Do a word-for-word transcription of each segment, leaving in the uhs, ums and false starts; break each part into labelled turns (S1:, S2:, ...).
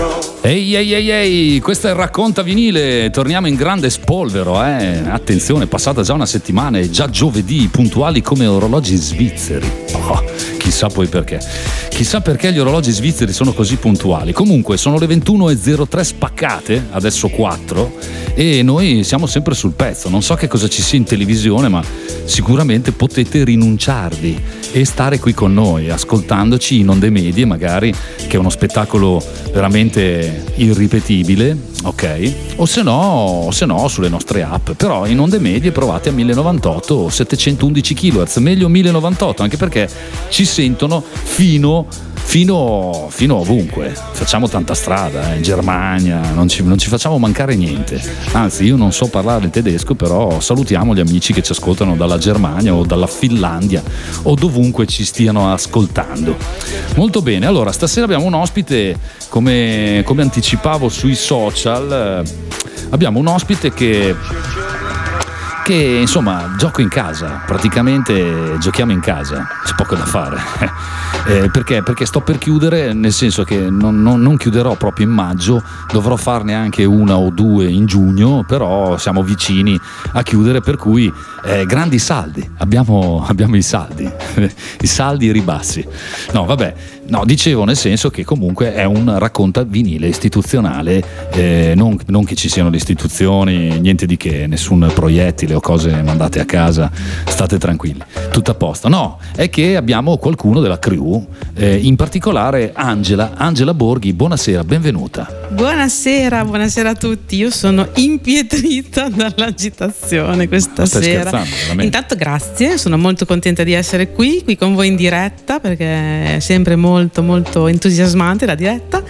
S1: Ehi ehi ehi ehi, questo è il Racconta Vinile, torniamo in grande spolvero, eh. Attenzione, passata già una settimana, è già giovedì, puntuali come orologi svizzeri. Oh, chissà poi perché. Chissà perché gli orologi svizzeri sono così puntuali. Comunque sono le ventuno e zero tre spaccate, adesso quattro, e noi siamo sempre sul pezzo. Non so che cosa ci sia in televisione, ma sicuramente potete rinunciarvi e stare qui con noi, ascoltandoci in onde medie magari, che è uno spettacolo veramente irripetibile, ok? O se no, o se no sulle nostre app. Però in onde medie provate a mille novantotto o settecentoundici chilohertz, meglio mille novantotto, anche perché ci sentono fino Fino, fino ovunque. Facciamo tanta strada, eh, in Germania, non ci, non ci facciamo mancare niente. Anzi, io non so parlare il tedesco, però salutiamo gli amici che ci ascoltano dalla Germania o dalla Finlandia o dovunque ci stiano ascoltando. Molto bene, allora stasera abbiamo un ospite, come, come anticipavo sui social, eh, abbiamo un ospite che... che insomma gioco in casa, praticamente giochiamo in casa, c'è poco da fare. eh, perché? Perché sto per chiudere, nel senso che non, non, non chiuderò proprio in maggio, dovrò farne anche una o due in giugno, però siamo vicini a chiudere, per cui eh, grandi saldi, abbiamo, abbiamo i saldi, i saldi e i ribassi. No vabbè, no, dicevo nel senso che comunque è un Racconta Vinile istituzionale, eh, non, non che ci siano le istituzioni, niente di che, nessun proiettile o cose mandate a casa, state tranquilli, tutto a posto. No, è che abbiamo qualcuno della crew, eh, in particolare Angela, Angela Borghi. Buonasera, benvenuta.
S2: Buonasera, buonasera a tutti. Io sono impietrita dall'agitazione questa
S1: Stai
S2: sera.
S1: Veramente?
S2: Intanto grazie, sono molto contenta di essere qui, qui con voi in diretta, perché è sempre molto molto entusiasmante la diretta.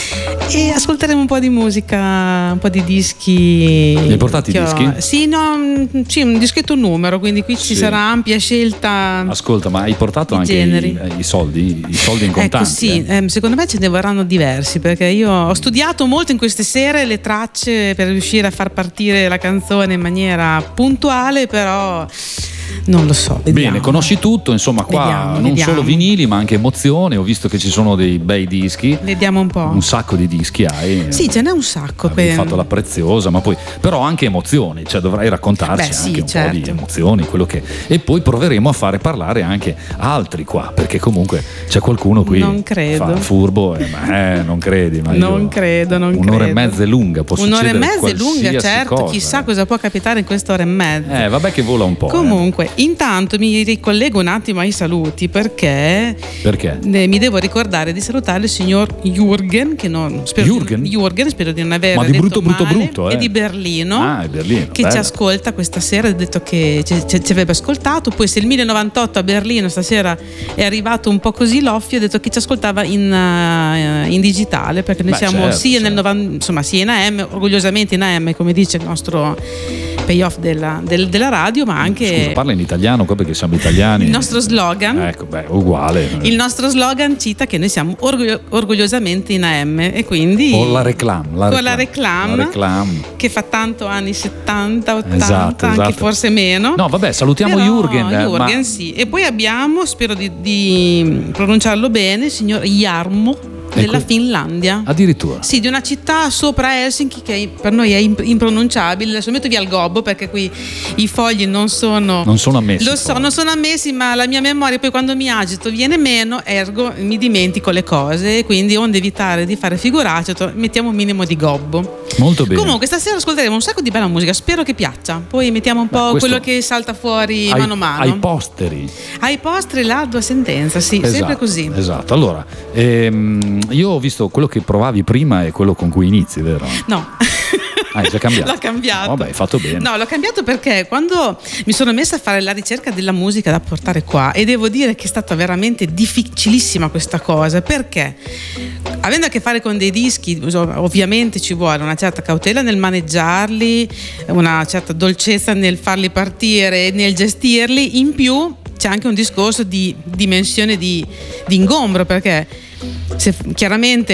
S2: E ascolteremo un po' di musica, un po' di dischi.
S1: Li hai portati i dischi?
S2: Sì, no, sì, un dischetto numero, quindi qui ci
S1: sì.
S2: sarà ampia scelta.
S1: Ascolta, ma hai portato anche i, i soldi, i soldi in contanti?
S2: Ecco, sì,
S1: eh?
S2: eh, secondo me ce ne vorranno diversi, perché io ho studiato molto in queste sere le tracce per riuscire a far partire la canzone in maniera puntuale, però non lo so, vediamo.
S1: Bene, conosci tutto, insomma, qua
S2: vediamo,
S1: non
S2: vediamo.
S1: solo vinili ma anche emozioni. Ho visto che ci sono dei bei dischi.
S2: Vediamo un po'.
S1: Un sacco di dischi hai.
S2: Sì, ce n'è un sacco.
S1: Hai
S2: per...
S1: fatto la preziosa, ma poi però anche emozioni, cioè dovrai raccontarci
S2: Beh, sì,
S1: anche un
S2: certo.
S1: po' di emozioni, quello che. E poi proveremo a fare parlare anche altri qua, perché comunque c'è qualcuno qui
S2: non credo.
S1: fa furbo, eh, ma eh, non credi, ma
S2: non
S1: io,
S2: credo, non
S1: un'ora
S2: credo.
S1: e mezza è lunga, può
S2: Un'ora e
S1: succedere
S2: mezza è lunga,
S1: qualsiasi
S2: certo,
S1: cosa,
S2: chissà
S1: eh.
S2: cosa può capitare in quest'ora e mezza.
S1: Eh, vabbè che vola un po'.
S2: Comunque,
S1: eh.
S2: intanto mi ricollego un attimo ai saluti, perché
S1: Perché?
S2: eh, mi devo ricordare di salutare il signor Jürgen, che non spero
S1: Jürgen?
S2: Di, Jürgen, spero di non aver
S1: Ma di
S2: detto
S1: brutto, brutto,
S2: male,
S1: brutto, eh.
S2: e di Berlino,
S1: Ah, è Berlino,
S2: che
S1: bella.
S2: ci ascolta questa sera, ha detto che ci, ci, ci avrebbe ascoltato. Poi se il mille novantotto a Berlino stasera è arrivato un po' così loffio, ha detto che ci ascoltava in, uh, in digitale, perché noi
S1: Beh,
S2: siamo
S1: certo,
S2: sia,
S1: certo.
S2: nel novan- insomma, sia in A M, orgogliosamente in A M, come dice il nostro payoff della, del, della radio, ma anche
S1: Scusa, parla in italiano qua perché siamo italiani.
S2: il nostro slogan.
S1: Ecco, beh, uguale.
S2: Il nostro slogan cita che noi siamo orgoglio- orgogliosamente in A M, e quindi
S1: O la reclam, la
S2: con la
S1: reclam,
S2: reclam,
S1: la reclam.
S2: che fa tanto anni settanta, ottanta,
S1: Esatto,
S2: anche
S1: esatto.
S2: forse meno.
S1: No, vabbè, salutiamo
S2: Però,
S1: Jürgen. eh,
S2: Jürgen,
S1: ma...
S2: sì. E poi abbiamo, spero di, di pronunciarlo bene, il signor Jarmo della
S1: Ecco.
S2: Finlandia.
S1: Addirittura.
S2: Sì, di una città sopra Helsinki che per noi è imp- impronunciabile. Adesso metto via il gobbo perché qui i fogli non sono
S1: Non sono ammessi.
S2: Lo so,
S1: poi.
S2: non sono ammessi, ma la mia memoria poi quando mi agito viene meno, ergo mi dimentico le cose, quindi onde evitare di fare figuracce mettiamo un minimo di gobbo.
S1: Molto bene.
S2: Comunque stasera ascolteremo un sacco di bella musica, spero che piaccia. Poi mettiamo un
S1: Beh,
S2: po'
S1: questo-
S2: quello che salta fuori
S1: ai,
S2: mano a mano.
S1: ai posteri.
S2: Ai posteri l'ardua sentenza, sì,
S1: Esatto,
S2: sempre così.
S1: Esatto. Allora, ehm, io ho visto quello che provavi prima e quello con cui inizi, vero?
S2: No.
S1: Ah, hai già cambiato?
S2: L'ho cambiato.
S1: Vabbè, hai fatto bene.
S2: No, l'ho cambiato perché quando mi sono messa a fare la ricerca della musica da portare qua, e devo dire che è stata veramente difficilissima questa cosa, perché avendo a che fare con dei dischi, ovviamente ci vuole una certa cautela nel maneggiarli, una certa dolcezza nel farli partire e nel gestirli. In più c'è anche un discorso di dimensione di, di ingombro, perché se chiaramente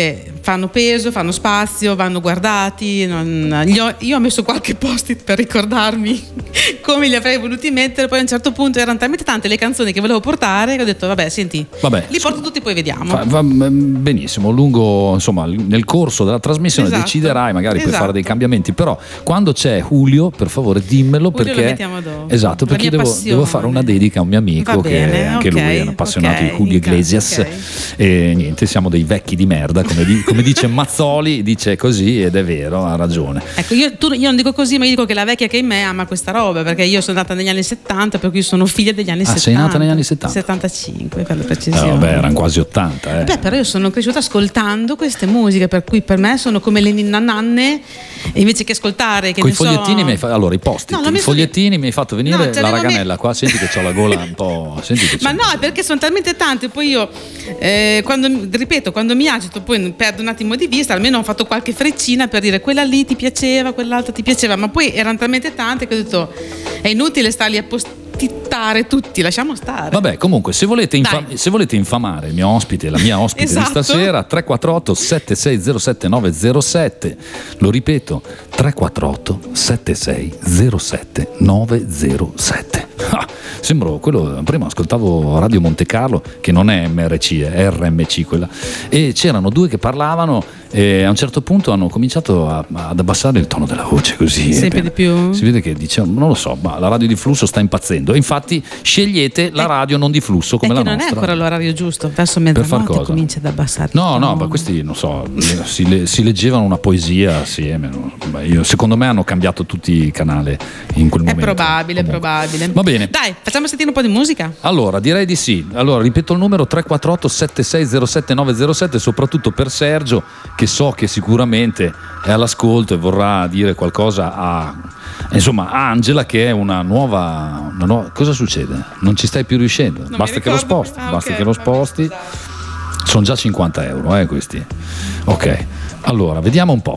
S2: fanno peso, fanno spazio, vanno guardati. Non, gli ho, io ho messo qualche post-it per ricordarmi come li avrei voluti mettere. Poi a un certo punto erano talmente tante le canzoni che volevo portare che ho detto vabbè, senti,
S1: vabbè,
S2: li porto tutti, poi vediamo.
S1: Va, va benissimo, lungo, insomma, nel corso della trasmissione esatto. deciderai, magari esatto. puoi fare dei cambiamenti, però quando c'è Julio, per favore dimmelo,
S2: Julio
S1: perché
S2: lo mettiamo dopo.
S1: Esatto, perché devo, devo fare una dedica a un mio amico
S2: bene,
S1: che anche
S2: okay,
S1: lui è un appassionato
S2: okay,
S1: di Julio Iglesias okay. e niente, siamo dei vecchi di merda, come, di, come dice Mazzoli, dice così ed è vero, ha ragione.
S2: Ecco, io, tu, io non dico così, ma io dico che la vecchia che in me ama questa roba, perché io sono nata negli anni settanta, per cui sono figlia degli anni
S1: ah,
S2: settanta.
S1: sei nata negli anni settanta?
S2: settantacinque per la precisione.
S1: Eh, vabbè, erano quasi ottanta. Eh.
S2: Beh, però io sono cresciuta ascoltando queste musiche, per cui per me sono come le ninna nanne, invece che ascoltare. Che
S1: Con i
S2: ne
S1: fogliettini
S2: so...
S1: mi hai fatto, allora i post-it, no, i fogliettini mi hai fatto venire no, la raganella me... qua, senti che c'ho la gola un po'. Senti che
S2: ma no, perché sono talmente tante, poi io, eh, quando, ripeto, quando mi agito, poi perdo un attimo di vista, almeno ho fatto qualche freccina per dire quella lì ti piaceva, quell'altra ti piaceva, ma poi erano talmente tante che ho detto è inutile starli a postittare tutti, lasciamo stare.
S1: Vabbè, comunque se volete, infam- se volete infamare il mio ospite, la mia ospite esatto. di stasera, tre quattro otto sette sei zero sette nove zero sette, lo ripeto, tre quattro otto sette sei zero sette nove zero sette. Ah, sembro quello, prima ascoltavo Radio Monte Carlo, che non è M R C, è R M C quella, e c'erano due che parlavano e a un certo punto hanno cominciato a, ad abbassare il tono della voce così
S2: sempre di più,
S1: si vede che dicevano non lo so, ma la radio di flusso sta impazzendo, infatti scegliete la radio non di flusso come la
S2: non
S1: nostra.
S2: Non è ancora l'orario giusto, verso mezzanotte comincia ad abbassare
S1: no no ma questi non so si, le, si leggevano una poesia assieme, no? Beh, io, secondo me hanno cambiato tutti i canali in quel momento.
S2: È probabile, è probabile.
S1: Va bene,
S2: dai, facciamo sentire un po' di musica.
S1: Allora direi di sì. Allora ripeto il numero tre quattro otto sette sei zero sette nove zero sette, soprattutto per Sergio, che so che sicuramente è all'ascolto e vorrà dire qualcosa a insomma a Angela, che è una nuova, una nuova... cosa succede? Non ci stai più riuscendo?
S2: Non
S1: basta che lo sposti ah, basta okay, che lo sposti vabbè, sono già cinquanta euro eh, questi. Ok, allora vediamo un po'.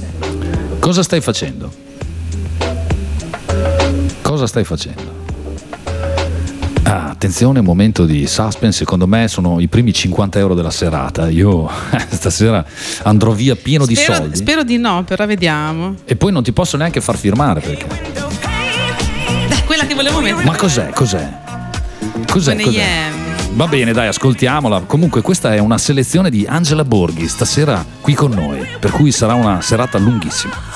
S1: Cosa stai facendo? Cosa stai facendo? Ah, attenzione, momento di suspense, secondo me sono i primi cinquanta euro della serata. Io stasera andrò via pieno
S2: spero,
S1: di soldi.
S2: Spero di no, però vediamo.
S1: E poi non ti posso neanche far firmare perché.
S2: Dai, quella che volevo mettere.
S1: Ma cos'è? Cos'è? Cos'è? Cos'è? Va bene, dai, ascoltiamola. Comunque questa è una selezione di Angela Borghi stasera qui con noi, per cui sarà una serata lunghissima.